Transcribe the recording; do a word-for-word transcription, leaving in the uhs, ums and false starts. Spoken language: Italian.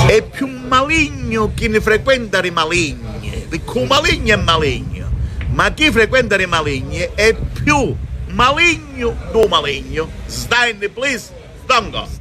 è più maligno chi ne frequenta le maligne, perché il maligno è maligno, ma chi frequenta le maligne è più maligno do maligno. Stai in the place, don't go.